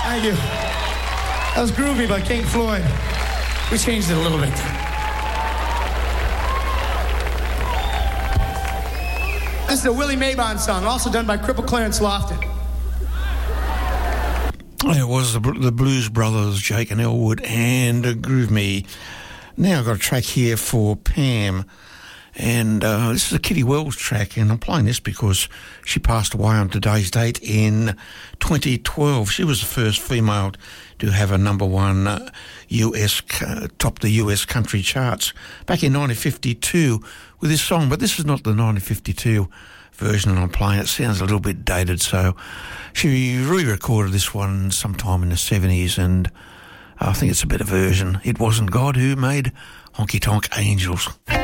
Thank you. That was Groovy by King Floyd. We changed it a little bit. This is a Willie Mabon song, also done by Cripple Clarence Lofton. It was the Blues Brothers, Jake and Elwood, and Groove Me. Now I've got a track here for Pam, and this is a Kitty Wells track, and I'm playing this because she passed away on today's date in 2012. She was the first female to have a number one top the US country charts back in 1952 with this song, but this is not the 1952 version I'm playing. It sounds a little bit dated, so she re-recorded this one sometime in the 70s, and I think it's a better version. It wasn't God who made Honky Tonk Angels.